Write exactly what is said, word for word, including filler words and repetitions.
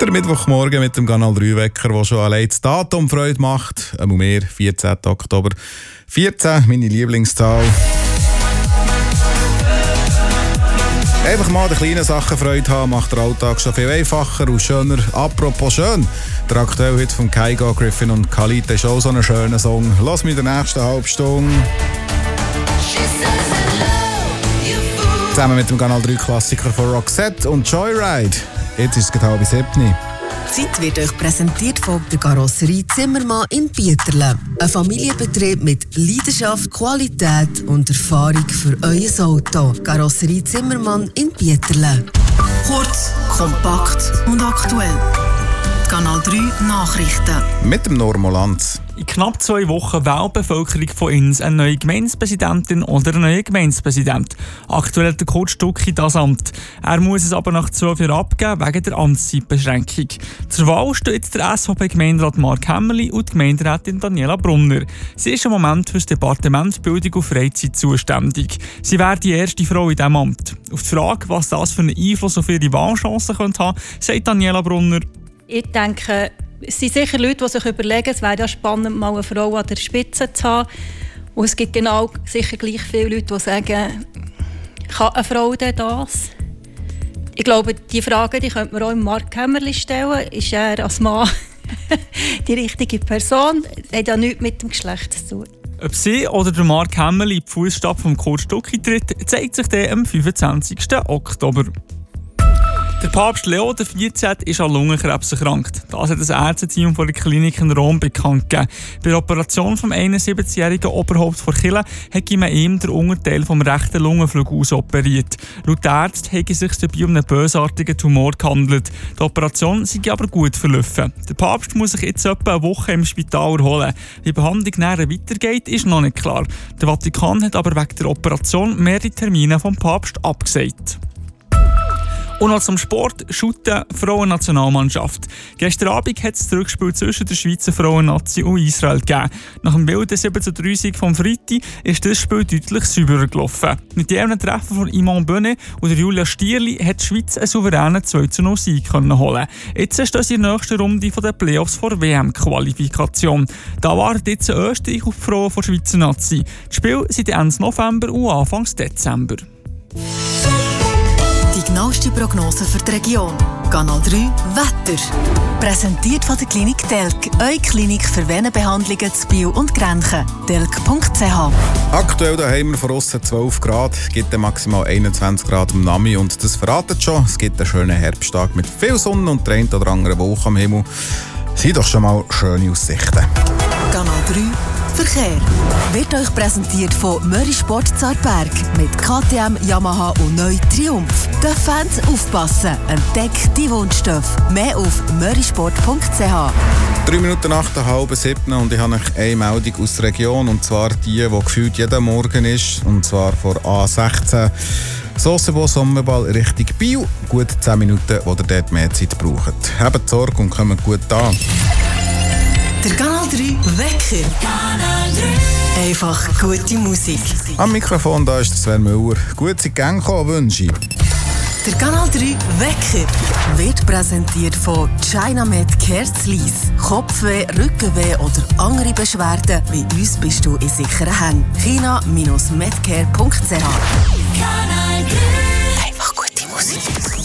Der Mittwochmorgen mit dem Kanal drei Wecker, der schon allein das Datum Freude macht. Einmal mehr, vierzehnten Oktober. vierzehn, meine Lieblingszahl. Einfach mal den kleinen Sachen Freude haben, macht den Alltag schon viel einfacher und schöner. Apropos schön, der aktuelle Hit von Kygo, Griffin und Khalid ist auch so ein schöner Song. Lass mich in der nächsten halben Stunde. Zusammen mit dem Kanal drei Klassiker von Roxette und Joyride. Jetzt ist es gerade halb sieben. Die Zeit wird euch präsentiert von der Karosserie Zimmermann in Bieterle. Ein Familienbetrieb mit Leidenschaft, Qualität und Erfahrung für euer Auto. Karosserie Zimmermann in Bieterle. Kurz, kompakt und aktuell. Kanal drei Nachrichten. Mit dem Normoland. In knapp zwei Wochen wählt die Bevölkerung von Ins eine neue Gemeindepräsidentin oder einen neuen Gemeindepräsident. Aktuell hat der Kurt Stucki das Amt. Er muss es aber nach zwölf Jahren abgeben, wegen der Amtszeitbeschränkung. Zur Wahl steht jetzt der S V P-Gemeinderat Mark Hämmerli und die Gemeinderätin Daniela Brunner. Sie ist im Moment für das Departement Bildung und Freizeit zuständig. Sie wäre die erste Frau in diesem Amt. Auf die Frage, was das für einen Einfluss auf ihre Wahlchancen könnte haben, sagt Daniela Brunner: Ich denke, es sind sicher Leute, die sich überlegen, es wäre ja spannend, mal eine Frau an der Spitze zu haben. Und es gibt genau sicher gleich viele Leute, die sagen, kann eine Frau denn das? Ich glaube, die Frage die könnte man auch Mark Hämmerli stellen. Ist er als Mann die richtige Person? Das hat ja nichts mit dem Geschlecht zu tun. Ob sie oder der Mark Hämmerli in die Fußstapfen von Kurt Stucki tritt, zeigt sich dann am fünfundzwanzigsten Oktober. Der Papst Leo der vierzehnte ist an Lungenkrebs erkrankt. Das hat das Ärzteteam von der Klinik in Rom bekannt gegeben. Bei der Operation des einundsiebzigjährigen Oberhaupt von Chile hat man ihm den Unterteil vom rechten Lungenflug ausoperiert. Laut Ärzten hat es sich dabei um einen bösartigen Tumor gehandelt. Die Operation sei aber gut verlaufen. Der Papst muss sich jetzt etwa eine Woche im Spital erholen. Wie die Behandlung näher weitergeht, ist noch nicht klar. Der Vatikan hat aber wegen der Operation mehrere Termine vom Papst abgesagt. Und noch zum Sport, Shooten, Frauennationalmannschaft. Gestern Abend hat es das Rückspiel zwischen der Schweizer Frauennazi und Israel gegeben. Nach dem wilden sieben zu drei Sieg vom Freitag ist das Spiel deutlich sauberer gelaufen. Mit jedem Treffen von Iman Böne und Julia Stierli hat die Schweiz einen souveränen zwei zu null Sieg holen. Jetzt stehen sie in der nächsten Runde der Playoffs vor W M-Qualifikation. Da wartet jetzt Österreich auf die Frauen der Schweizer Nazi. Die Spiele sind Ende November und Anfang Dezember. Die genaueste Prognose für die Region. Kanal drei Wetter. Präsentiert von der Klinik Delk. Eure Klinik für Venenbehandlungen zu Biel und Grenchen. delk punkt c h. Aktuell haben wir von aussen zwölf Grad, es gibt dann maximal einundzwanzig Grad am Nami und das verratet schon. Es gibt einen schönen Herbsttag mit viel Sonne und der eine oder andere Wolke am Himmel. Sind doch schon mal schöne Aussichten. Kanal drei Verkehr wird euch präsentiert von Möri Sport Zarberg mit K T M, Yamaha und neu Triumph. Den Fans aufpassen, entdeckt die Wunschstoff. Mehr auf mörisport punkt c h. Drei Minuten nach der halben siebten und ich habe noch eine Meldung aus der Region, und zwar die, die gefühlt jeden Morgen ist, und zwar vor A sechzehn. Sossenbau Sommerball Richtung Biel. Gut zehn Minuten, wo ihr dort mehr Zeit braucht. Habt Sorge und kommt gut an. Der Kanal drei Wecker. Kanal drei. Einfach gute Musik. Am Mikrofon da ist Sven Müller. Gut sind Gang gekommen, wünsche ich. Der Kanal drei Wecker wird präsentiert von Chinamed Care Sleece. Kopfweh, Rückenweh oder andere Beschwerden, wie uns bist du in sicheren Händen. china Bindestrich medcare punkt c h.